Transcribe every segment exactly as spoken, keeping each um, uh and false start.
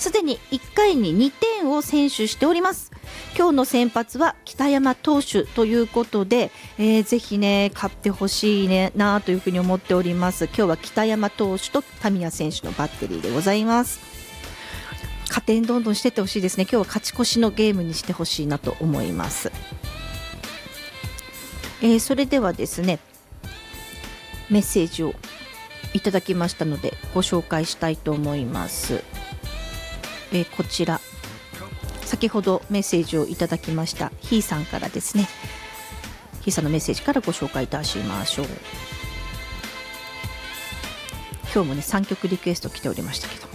すでにいっかいににてんを先取しております。今日の先発は北山投手ということで、えー、ぜひね勝ってほしいねなというふうに思っております。今日は北山投手と田宮選手のバッテリーでございます。加点どんどんしてってほしいですね。今日は勝ち越しのゲームにしてほしいなと思います。えー、それではですねメッセージをいただきましたのでご紹介したいと思います。えー、こちら先ほどメッセージをいただきましたひーさんからですね。ひーさんのメッセージからご紹介いたしましょう。今日もねさんきょくリクエスト来ておりましたけど、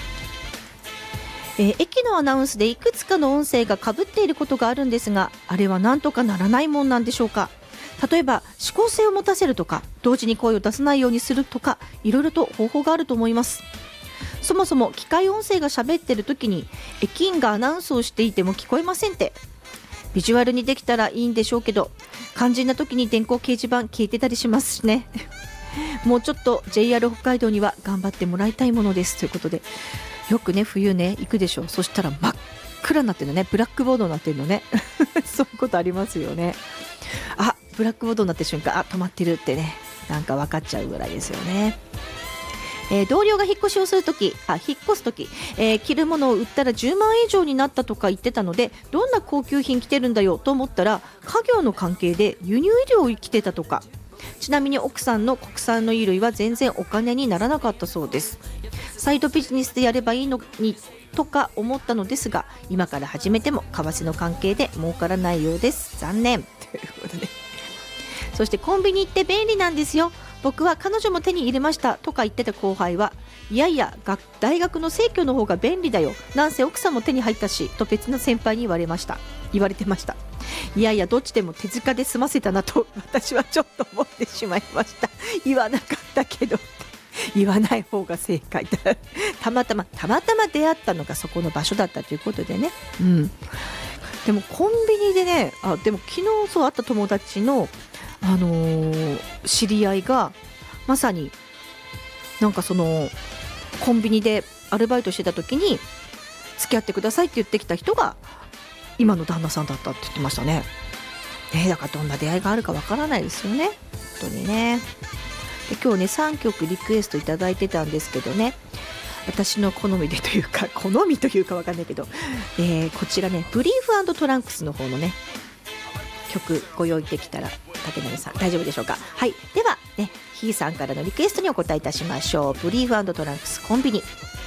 えー、駅のアナウンスでいくつかの音声が被っていることがあるんですが、あれはなんとかならないもんなんでしょうか。例えば指向性を持たせるとか、同時に声を出さないようにするとか、いろいろと方法があると思います。そもそも機械音声が喋ってる時に駅員がアナウンスをしていても聞こえませんって。ビジュアルにできたらいいんでしょうけど、肝心な時に電光掲示板消えてたりしますしねもうちょっと ジェイアール 北海道には頑張ってもらいたいものですということで、よくね冬ね行くでしょ。そしたら真っ暗になってるのね、ブラックボードになってるのねそういうことありますよね。あ、ブラックボードになってる瞬間、あ、止まってるってね、なんか分かっちゃうぐらいですよね。えー、同僚が引っ越しをするとき、あ、引っ越すとき、えー、着るものを売ったらじゅうまんえん以上になったとか言ってたので、どんな高級品着てるんだよと思ったら、家業の関係で輸入衣料を着てたとか。ちなみに奥さんの国産の衣類は全然お金にならなかったそうです。サイドビジネスでやればいいのにとか思ったのですが、今から始めても為替の関係で儲からないようです。残念ということで、そしてコンビニ行って便利なんですよ、僕は彼女も手に入れましたとか言ってた後輩は、いやいや大学の生協の方が便利だよ、なんせ奥さんも手に入ったしと別の先輩に言われました言われてました。いやいやどっちでも手近で済ませたなと私はちょっと思ってしまいました。言わなかったけど言わない方が正解だたまたまたまたま出会ったのがそこの場所だったということでね、うん、でもコンビニでね、あ、でも昨日そう会った友達の、あのー、知り合いがまさになんかそのコンビニでアルバイトしてた時に付き合ってくださいって言ってきた人が今の旦那さんだったって言ってましたね。えー、だからどんな出会いがあるかわからないですよね、本当にね。で今日ねさんきょくリクエストいただいてたんですけどね、私の好みでというか好みというかわかんないけど、えー、こちらねブリーフ&トランクスの方のね曲ご用意できたら竹内さん大丈夫でしょうか。はい、ではねひーさんからのリクエストにお答えいたしましょう。ブリーフ&トランクスコンビニ。